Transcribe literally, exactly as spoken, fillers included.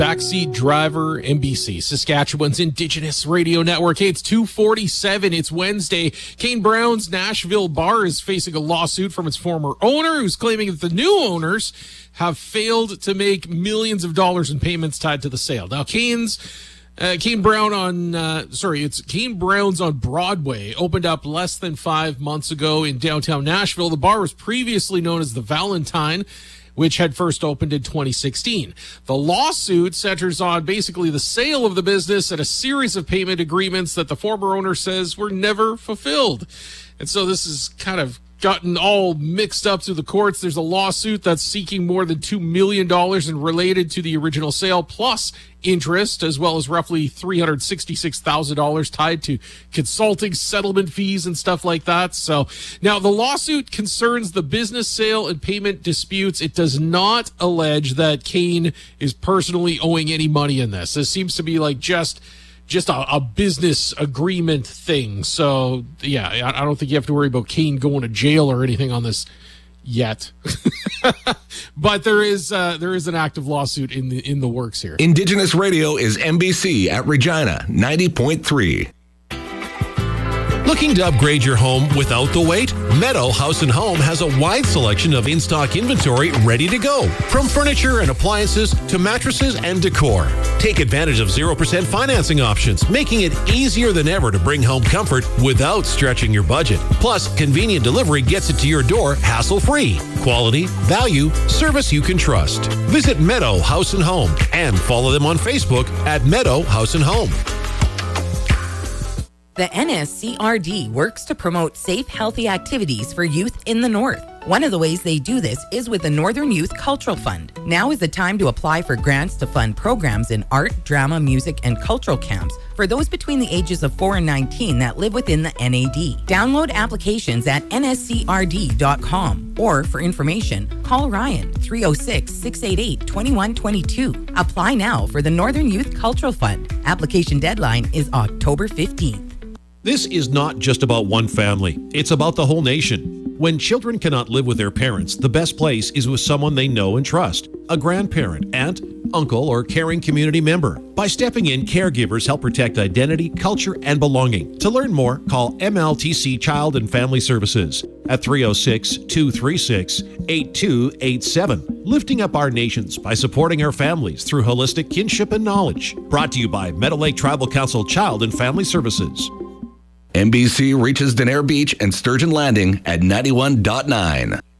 Backseat Driver, N B C, Saskatchewan's Indigenous Radio Network. Hey, it's two forty-seven. It's Wednesday. Kane Brown's Nashville bar is facing a lawsuit from its former owner, who's claiming that the new owners have failed to make millions of dollars in payments tied to the sale. Now, Kane's Uh, Kane Brown on, uh, sorry, it's Kane Brown's on Broadway, opened up less than five months ago in downtown Nashville. The bar was previously known as the Valentine, which had first opened in twenty sixteen. The lawsuit centers on basically the sale of the business and a series of payment agreements that the former owner says were never fulfilled. And so this has kind of gotten all mixed up through the courts. There's a lawsuit that's seeking more than two million dollars and related to the original sale, plus interest, as well as roughly three hundred sixty-six thousand dollars tied to consulting, settlement fees, and stuff like that. So now the lawsuit concerns the business sale and payment disputes. It does not allege that Kane is personally owing any money in this. This seems to be like just just a, a business agreement thing. So yeah, I, I don't think you have to worry about Kane going to jail or anything on this yet. But there is uh, there is an active lawsuit in the in the works here. Indigenous Radio is N B C at Regina ninety point three. Looking to upgrade your home without the wait? Meadow House and Home has a wide selection of in-stock inventory ready to go, from furniture and appliances to mattresses and decor. Take advantage of zero percent financing options, making it easier than ever to bring home comfort without stretching your budget. Plus, convenient delivery gets it to your door hassle-free. Quality, value, service you can trust. Visit Meadow House and Home and follow them on Facebook at Meadow House and Home. The N S C R D works to promote safe, healthy activities for youth in the North. One of the ways they do this is with the Northern Youth Cultural Fund. Now is the time to apply for grants to fund programs in art, drama, music, and cultural camps for those between the ages of four and nineteen that live within the N A D. Download applications at N S C R D dot com, or for information, call Ryan three oh six, six eight eight, two one two two. Apply now for the Northern Youth Cultural Fund. Application deadline is October fifteenth. This is not just about one family. It's about the whole nation. When children cannot live with their parents, the best place is with someone they know and trust. A grandparent, aunt, uncle, or caring community member. By stepping in, caregivers help protect identity, culture, and belonging. To learn more, call M L T C Child and Family Services at three oh six, two three six, eight two eight seven. Lifting up our nations by supporting our families through holistic kinship and knowledge. Brought to you by Meadow Lake Tribal Council Child and Family Services. N B C reaches Denair Beach and Sturgeon Landing at ninety-one point nine.